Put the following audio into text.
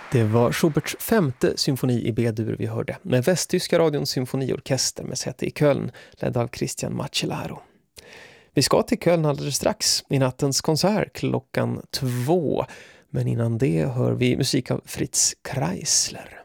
Det var Schuberts femte symfoni i B-dur vi hörde, med Västtyska radions symfoniorkester med säte i Köln, ledd av Christian Macellaro. Vi ska till Köln alldeles strax i nattens konsert klockan 2, men innan det hör vi musik av Fritz Kreisler.